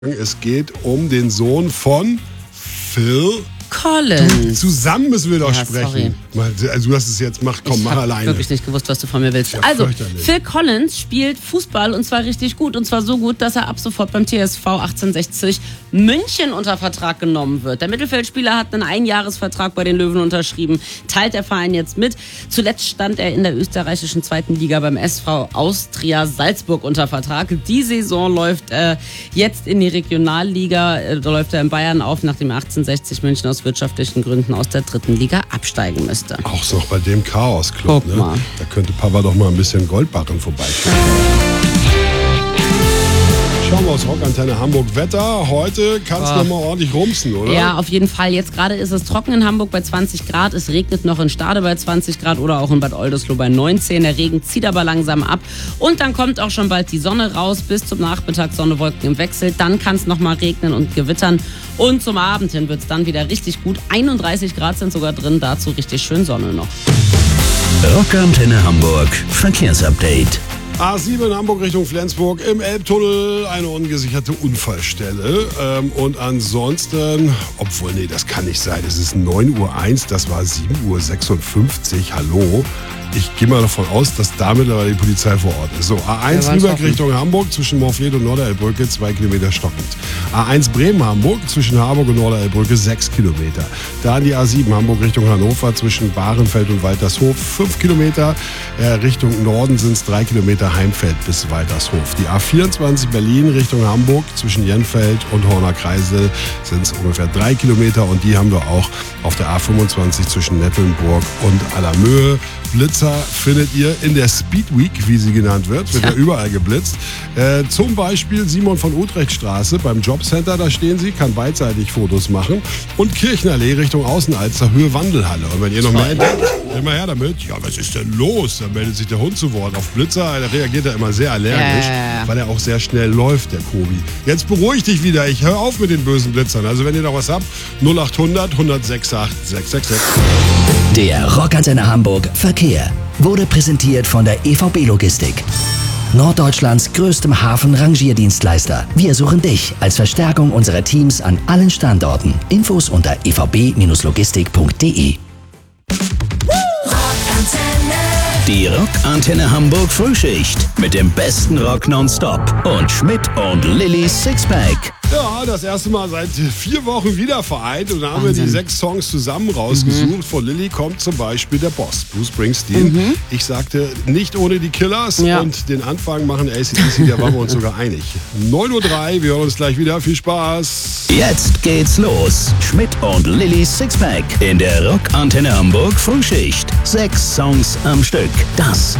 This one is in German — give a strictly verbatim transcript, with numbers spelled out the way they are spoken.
Es geht um den Sohn von Phil Collins. Zusammen müssen wir doch ja, sprechen. Sorry. Also du hast es jetzt gemacht, komm, ich mach alleine. Ich habe wirklich nicht gewusst, was du von mir willst. Ja, also, Phil Collins spielt Fußball und zwar richtig gut. Und zwar so gut, dass er ab sofort beim T S V achtzehnhundertsechzig München unter Vertrag genommen wird. Der Mittelfeldspieler hat einen Einjahresvertrag bei den Löwen unterschrieben, teilt der Verein jetzt mit. Zuletzt stand er in der österreichischen zweiten Liga beim S V Austria Salzburg unter Vertrag. Die Saison läuft äh, jetzt in die Regionalliga. Da läuft er in Bayern auf, nachdem achtzehnhundertsechzig München aus wirtschaftlichen Gründen aus der dritten Liga absteigen müsste. Auch so bei dem Chaos-Club, ne? Da könnte Papa doch mal ein bisschen Goldbarren vorbeischauen. Schauen wir aus Rockantenne Hamburg. Wetter, heute kannst du noch mal ordentlich rumsen, oder? Ja, auf jeden Fall. Jetzt gerade ist es trocken in Hamburg bei zwanzig Grad. Es regnet noch in Stade bei zwanzig Grad oder auch in Bad Oldesloe bei neunzehn. Der Regen zieht aber langsam ab. Und dann kommt auch schon bald die Sonne raus. Bis zum Nachmittag Sonne, Wolken im Wechsel. Dann kann es noch mal regnen und gewittern. Und zum Abend hin wird es dann wieder richtig gut. einunddreißig Grad sind sogar drin. Dazu richtig schön Sonne noch. Rockantenne Hamburg. Verkehrsupdate. A sieben in Hamburg Richtung Flensburg, im Elbtunnel eine ungesicherte Unfallstelle. Ähm, und ansonsten, obwohl, nee, das kann nicht sein. Es ist neun Uhr eins, das war sieben Uhr sechsundfünfzig. Hallo. Ich gehe mal davon aus, dass damit aber die Polizei vor Ort ist. So, A eins ja, Lübeck Richtung Hamburg zwischen Morfleet und Norderelbbrücke, zwei Kilometer stockend. A eins Bremen-Hamburg zwischen Harburg und Norderelbbrücke, sechs Kilometer. Dann die A sieben Hamburg Richtung Hannover zwischen Bahrenfeld und Waltershof, fünf Kilometer. Äh, Richtung Norden sind es drei Kilometer Heimfeld bis Waltershof. Die A vierundzwanzig Berlin Richtung Hamburg zwischen Jenfeld und Horner Kreisel sind es ungefähr drei Kilometer. Und die haben wir auch auf der A fünfundzwanzig zwischen Nettelnburg und Allermöhe. Blitzer findet ihr in der Speed Week, wie sie genannt wird, wird ja überall geblitzt. Äh, zum Beispiel Simon von Utrecht Straße beim Jobcenter, da stehen sie, kann beidseitig Fotos machen. Und Kirchenallee Richtung Außenalster, Höhe Wandelhalle. Und wenn ihr noch mehr entdeckt, immer her damit. Ja, was ist denn los? Dann meldet sich der Hund zu Wort. Auf Blitzer, da reagiert er immer sehr allergisch, äh. weil er auch sehr schnell läuft, der Kobi. Jetzt beruhig dich wieder, ich höre auf mit den bösen Blitzern. Also wenn ihr noch was habt, null acht hundert, hundertsechsundachtzig, sechshundertsechsundsechzig. Der Rockantenne Hamburg Verkehr wurde präsentiert von der E V B Logistik. Norddeutschlands größtem Hafen-Rangierdienstleister. Wir suchen dich als Verstärkung unserer Teams an allen Standorten. Infos unter e v b logistik punkt d e. Die Rockantenne Hamburg Frühschicht mit dem besten Rock nonstop und Schmidt und Lillys Sixpack. Ja, das erste Mal seit vier Wochen wieder vereint und da haben Wahnsinn. wir die sechs Songs zusammen rausgesucht. Mhm. Von Lilly kommt zum Beispiel der Boss, Bruce Springsteen. Mhm. Ich sagte, nicht ohne die Killers ja. und den Anfang machen A C D C, da waren wir uns sogar einig. neun Uhr drei, wir hören uns gleich wieder. Viel Spaß. Jetzt geht's los. Schmidt und Lillys Sixpack in der Rockantenne Hamburg Frühschicht. Sechs Songs am Stück. Das